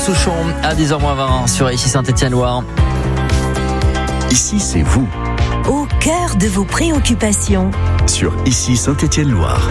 Souchon à 10h20 sur Ici Saint-Étienne-Loire. Ici, c'est vous. Au cœur de vos préoccupations. Sur Ici Saint-Étienne-Loire.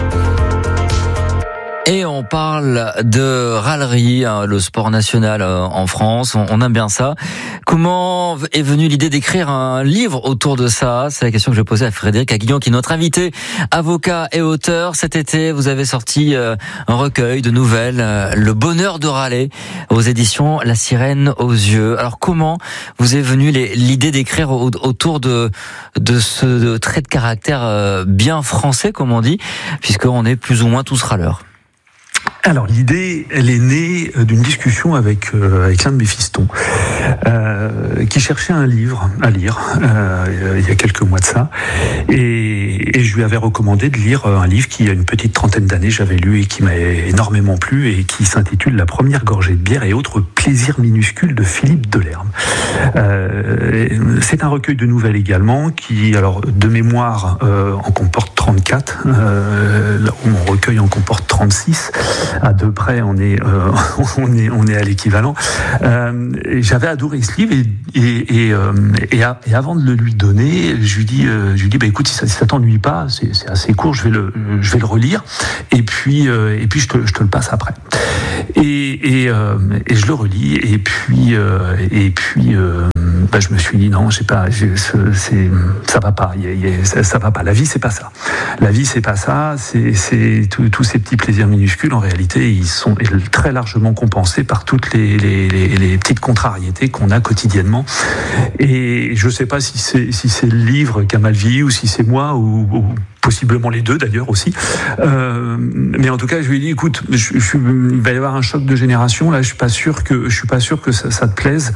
Et on parle de râlerie, le sport national en France. On aime bien ça. Comment est venue l'idée d'écrire un livre autour de ça? C'est la question que je posais à Frédéric Aguillon, qui est notre invité, avocat et auteur. Cet été, vous avez sorti un recueil de nouvelles, Le bonheur de râler, aux éditions La Sirène aux yeux. Alors comment vous est venue l'idée d'écrire autour de ce trait de caractère bien français, comme on dit, puisqu'on est plus ou moins tous râleurs? Alors l'idée, elle est née d'une discussion avec l'un de mes fistons qui cherchait un livre à lire il y a quelques mois de ça, et je lui avais recommandé de lire un livre qui, il y a une petite trentaine d'années, j'avais lu et qui m'a énormément plu et qui s'intitule La première gorgée de bière et autres plaisirs minuscules de Philippe Delerme. C'est un recueil de nouvelles également qui, alors de mémoire, en comporte 34, là où mon recueil en comporte 36. À deux près, on est à l'équivalent. J'avais adoré ce livre et avant de le lui donner, je lui dis bah écoute, si ça t'ennuie pas, c'est assez court, je vais le relire et puis je te le passe après. Et je le relis et puis je me suis dit non, ça va pas, ça va pas. La vie c'est pas ça. La vie c'est pas ça. C'est tous ces petits plaisirs minuscules, en réalité, ils sont très largement compensés par toutes les petites contrariétés qu'on a quotidiennement. Et je sais pas si c'est le livre qui a mal vieilli ou si c'est moi ou possiblement les deux d'ailleurs aussi. Mais en tout cas, je lui ai dit, écoute, il va y avoir un choc de génération. Là, je suis pas sûr que ça te plaise.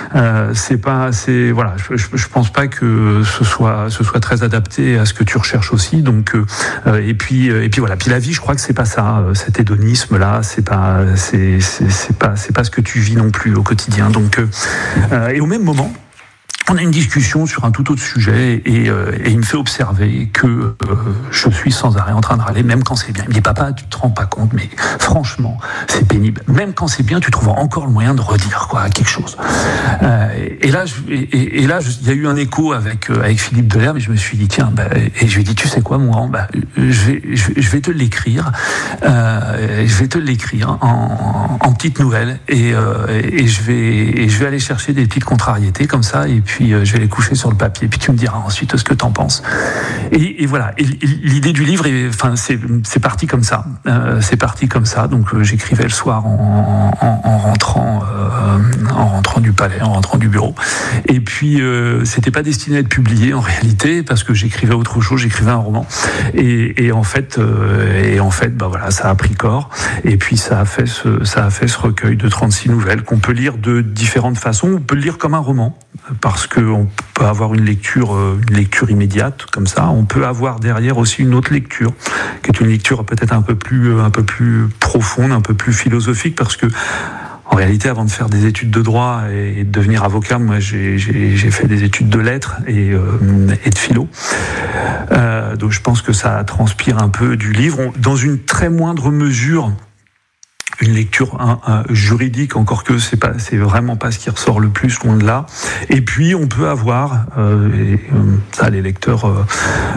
Je pense pas que ce soit très adapté à ce que tu recherches aussi. Donc, et puis voilà. Puis la vie, je crois que c'est pas ça. Cet hédonisme là, c'est pas ce que tu vis non plus au quotidien. Donc, et au même moment, on a une discussion sur un tout autre sujet et il me fait observer que je suis sans arrêt en train de râler, même quand c'est bien. Il me dit, papa, tu te rends pas compte, mais franchement, c'est pénible. Même quand c'est bien, tu trouves encore le moyen de redire quelque chose. Et là, il y a eu un écho avec Philippe Delerme et je me suis dit, tiens, et je lui ai dit, tu sais quoi, moi, je vais te l'écrire. Je vais te l'écrire en petites nouvelles et je vais aller chercher des petites contrariétés comme ça et puis je vais les coucher sur le papier, puis tu me diras ensuite ce que t'en penses. Et voilà. Et l'idée du livre, c'est parti comme ça. C'est parti comme ça. Donc j'écrivais le soir en rentrant du palais, en rentrant du bureau. Et puis c'était pas destiné à être publié en réalité, parce que j'écrivais autre chose, j'écrivais un roman. Et en fait, voilà, ça a pris corps. Et puis ça a fait ce recueil de 36 nouvelles qu'on peut lire de différentes façons. On peut le lire comme un roman, parce qu'on peut avoir une lecture immédiate comme ça. On peut avoir derrière aussi une autre lecture, qui est une lecture peut-être un peu plus profonde, un peu plus philosophique, parce que en réalité, avant de faire des études de droit et de devenir avocat, moi j'ai fait des études de lettres et de philo. Donc je pense que ça transpire un peu du livre, dans une très moindre mesure. Une lecture juridique, encore que c'est vraiment pas ce qui ressort le plus, loin de là. Et puis on peut avoir, ça les lecteurs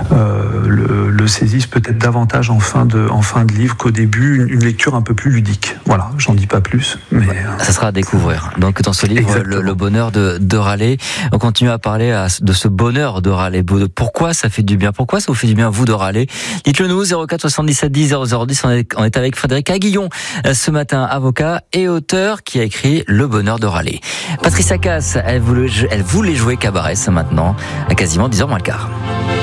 le saisissent peut-être davantage en fin de livre qu'au début, une lecture un peu plus ludique. Voilà, j'en dis pas plus, mais ça sera à découvrir. Donc dans ce livre, le bonheur de râler, on continue à parler de ce bonheur de râler. Pourquoi ça fait du bien? Pourquoi ça vous fait du bien, vous, de râler? Dites-le nous, 04 77 10 0010. On est avec Frédéric Aguillon ce matin, avocat et auteur, qui a écrit Le bonheur de râler. Patricia Cass, elle voulait jouer cabaret, ça maintenant, à quasiment 10h moins le quart.